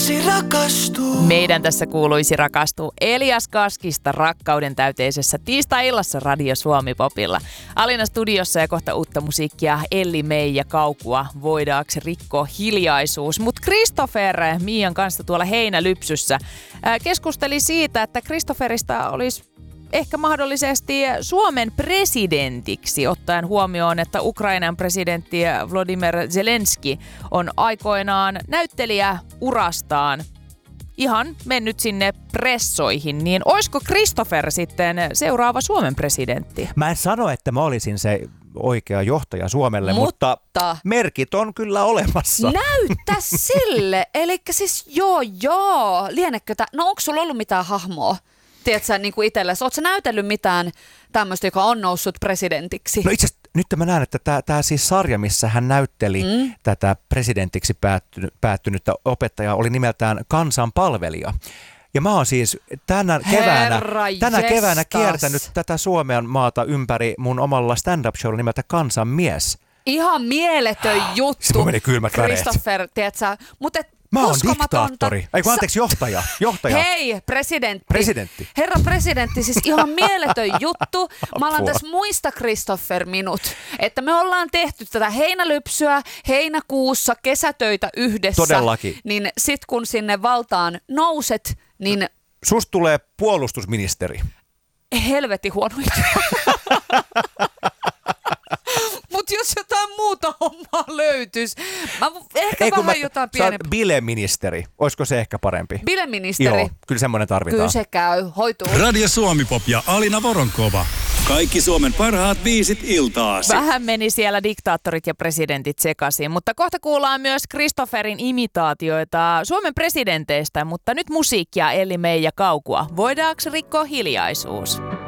kuuluisi rakastua. Meidän tässä kuuluisi rakastua Elias Kaskista rakkauden täyteisessä tiistai-illassa Radio Suomi Popilla. Alina studiossa ja kohta uutta musiikkia Elli Mei ja Kaukua. Voidaanko rikkoa hiljaisuus? Mutta Christopher Mian kanssa tuolla Heinälypsyssä keskusteli siitä, että Christopherista olisi ehkä mahdollisesti Suomen presidentiksi, ottaen huomioon, että Ukrainan presidentti Volodymyr Zelenski on aikoinaan näyttelijäurastaan ihan mennyt sinne pressoihin, niin olisiko Christopher sitten seuraava Suomen presidentti? Mä en sano, että mä olisin se oikea johtaja Suomelle, mutta merkit on kyllä olemassa. Näyttä sille. Elikkä siis joo. Lienekö no onko sulla ollut mitään hahmoa? Tiedätkö niin kuin itsellesi? Ootko sä näytellyt mitään tämmöistä, joka on noussut presidentiksi? No itse asiassa nyt mä näen, että tämä siis sarja, missä hän näytteli tätä presidentiksi päättynyttä opettajaa, oli nimeltään Kansanpalvelija. Ja mä oon siis tänä keväänä kiertänyt tätä Suomen maata ympäri mun omalla stand-up-showlla nimeltä Kansanmies. Ihan mieletön juttu. Sitten mun meni kylmät väreet. Christopher, tiedätkö? Mutta mä oon diktaattori. Johtaja. Hei, presidentti. Herra presidentti, siis ihan mieletön juttu. Mä alan tässä muista Christopher minut, että me ollaan tehty tätä heinälypsyä heinäkuussa, kesätöitä yhdessä. Todellakin. Niin sit kun sinne valtaan nouset, niin susta tulee puolustusministeri. Helvetin huono Mutta jos jotain muuta hommaa löytyisi, vähän jotain pienempi. Sä oot bileministeri. Olisiko se ehkä parempi? Bileministeri? Joo, kyllä semmoinen tarvitaan. Kyllä se käy, hoituu. Radio Suomi Pop ja Alina Voronkova. Kaikki Suomen parhaat biisit iltaasi. Vähän meni siellä diktaattorit ja presidentit sekaisin, mutta kohta kuullaan myös Christopherin imitaatioita Suomen presidenteistä, mutta nyt musiikkia Elli Mei ja Kaukua. Voidaanko rikkoa hiljaisuus?